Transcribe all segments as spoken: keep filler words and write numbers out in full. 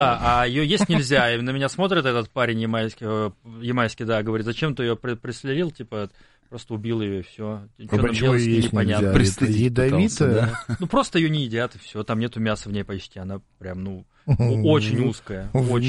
А, а ее есть нельзя, и на меня смотрит этот парень ямайский, ямайский, да, говорит, зачем ты ее пристрелил, типа, просто убил ее, и все. А почему ее есть нельзя? Это ядовито? Да? Ну, просто ее не едят, и все, там нету мяса в ней почти, она прям, ну, очень узкая,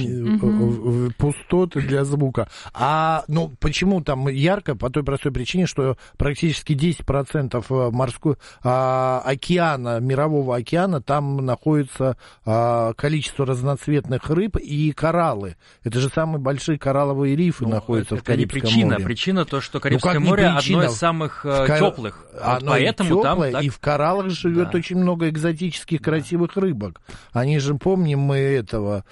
очень. Пустоты для звука. А, ну, почему там ярко? По той простой причине, что практически десять процентов морского а, океана, мирового океана, там находится а, количество разноцветных рыб и кораллы. Это же самые большие коралловые рифы ну, находятся в Карибском море. Это не причина. море. Причина то, что Карибское ну, море одно из самых в кор... теплых. Вот поэтому теплое, там так... и в кораллах живет да. очень много экзотических да. красивых рыбок. Они же, помним мы этого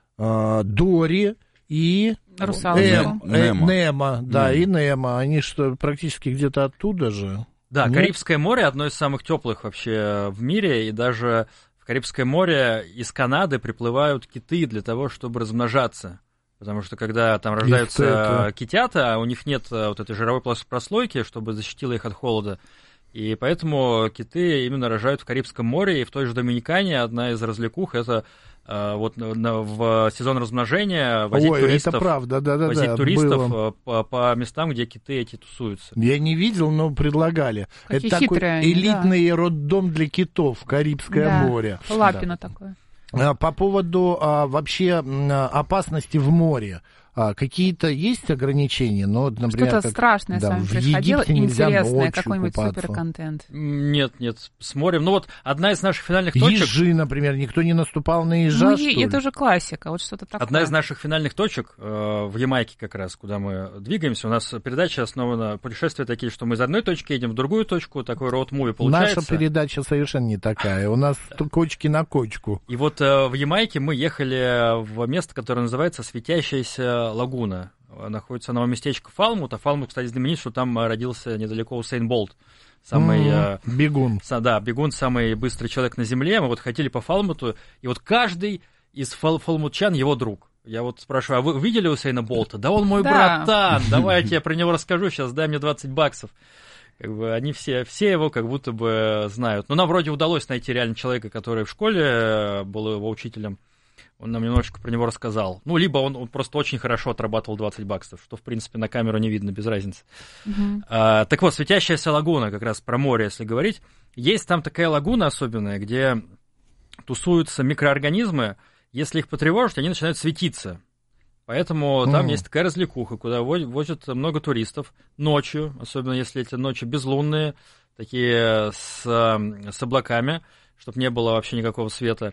э, Дори и Русалочку. Эм, э, Немо. Немо, да, Немо. и Немо. Они что, практически где-то оттуда же? Да, Нет? Карибское море одно из самых теплых вообще в мире, и даже в Карибское море из Канады приплывают киты для того, чтобы размножаться. Потому что когда там рождаются китята, у них нет вот этой жировой прослойки, чтобы защитила их от холода. И поэтому киты именно рожают в Карибском море, и в той же Доминикане одна из развлекух — это э, вот на, в сезон размножения возить Ой, туристов, это правда, да, да, возить да, туристов по, по местам, где киты эти тусуются. Я не видел, но предлагали. Какие это такой они, элитный да. роддом для китов, Карибское да. море. Лапино да. такое. По поводу а, вообще опасности в море. А, какие-то есть ограничения? Но, например, что-то как, страшное да, с вами в происходило, интересное, какой-нибудь купаться. суперконтент? Нет, нет, с морем. Ну вот одна из наших финальных точек... Ежи, например, никто не наступал на ежа, ну, что ли? Это уже классика, вот что-то такое. Одна из наших финальных точек э, в Ямайке как раз, куда мы двигаемся. У нас передача основана, путешествия такие, что мы из одной точки едем в другую точку, такой роуд-муви получается. Наша передача совершенно не такая, у нас кочки на кочку. И вот э, в Ямайке мы ехали в место, которое называется Светящаяся лагуна. Находится оно местечко Фалмут, а Фалмут, кстати, знаменит, что там родился недалеко Усейн Болт. Самый, mm, бегун. Э, да, бегун, самый быстрый человек на Земле. Мы вот хотели по Фалмуту, и вот каждый из фал- фалмутчан его друг. Я вот спрашиваю, а вы видели Усейна Болта? Да он мой да. братан, давай я тебе про него расскажу, сейчас дай мне двадцать баксов. Как бы они все, все его как будто бы знают. Но нам вроде удалось найти реально человека, который в школе был его учителем. Он нам немножечко про него рассказал. Ну, либо он, он просто очень хорошо отрабатывал двадцать баксов, что, в принципе, на камеру не видно, без разницы. Uh-huh. А, так вот, Светящаяся лагуна, как раз про море, если говорить. Есть там такая лагуна особенная, где тусуются микроорганизмы. Если их потревожить, они начинают светиться. Поэтому uh-huh. там есть такая развлекуха, куда возят много туристов ночью, особенно если эти ночи безлунные, такие с, с облаками, чтобы не было вообще никакого света.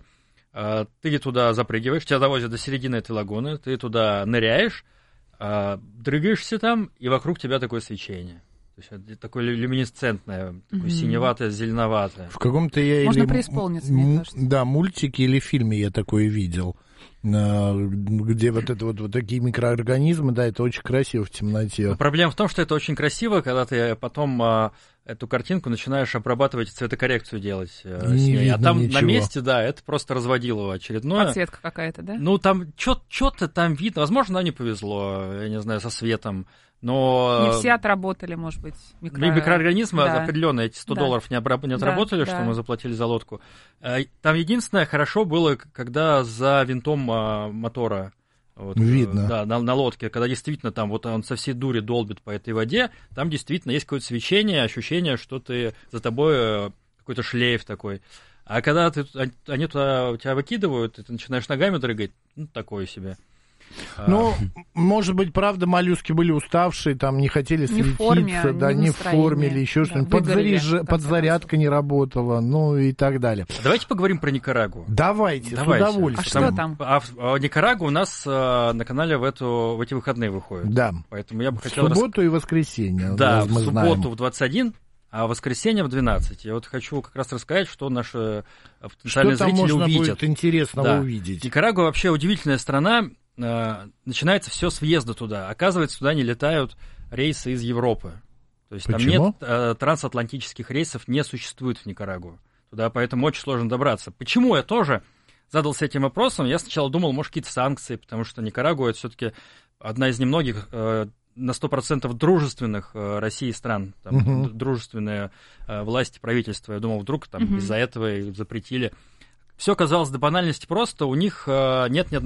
Ты туда запрыгиваешь, тебя довозят до середины этой лагуны, ты туда ныряешь, дрыгаешься там, и вокруг тебя такое свечение. То есть это такое люминесцентное, такое mm-hmm. синеватое, зеленоватое. В каком-то я Можно или... преисполниться, мне кажется. Да, мультике или фильме я такое видел, где вот это вот, вот такие микроорганизмы, да, это очень красиво в темноте. Но проблема в том, что это очень красиво, когда ты потом а, эту картинку начинаешь обрабатывать, цветокоррекцию делать а, не с ней. видно А там ничего. на месте, да, это просто разводилово очередное. Подсветка какая-то, да? Ну, там что-то там видно. Возможно, нам не повезло, я не знаю, со светом. Но... Не все отработали, может быть, микро... микроорганизмы да. определенно эти сто да. долларов не, обраб... не отработали, да, что да. мы заплатили за лодку. Там единственное хорошо было, когда за винтом мотора вот, видно. Да, на, на лодке, когда действительно там вот он со всей дури долбит по этой воде, там действительно есть какое-то свечение, ощущение, что ты за тобой какой-то шлейф такой. А когда ты, они туда тебя выкидывают, и ты начинаешь ногами дрыгать, ну, такое себе. Ну, а... может быть, правда, моллюски были уставшие, там не хотели светиться, не в форме, да, не, не в форме или еще да, что-нибудь. Подзаряж... Подзарядка не работала, ну и так далее. Давайте поговорим про Никарагуа. Давайте, Давайте. с удовольствием. А что там? А, а Никарагуа у нас а, на канале в, эту, в эти выходные выходит. Да. Поэтому я бы в хотел... субботу рас... и воскресенье. Да, мы в субботу знаем. в двадцать один, а в воскресенье в двенадцать. Я вот хочу как раз рассказать, что наши потенциальные что там зрители можно увидят. Будет интересного да. увидеть. Никарагуа вообще удивительная страна. Начинается все с въезда туда. Оказывается, туда не летают рейсы из Европы. То есть Почему? там нет трансатлантических рейсов, не существует в Никарагуа. Туда поэтому очень сложно добраться. Почему я тоже задался этим вопросом? Я сначала думал, может, какие-то санкции, потому что Никарагуа — это все-таки одна из немногих на сто процентов дружественных России стран. Там uh-huh. дружественные власти, правительства. Я думал, вдруг там uh-huh. из-за этого и запретили. все казалось до банальности просто, у них нет ни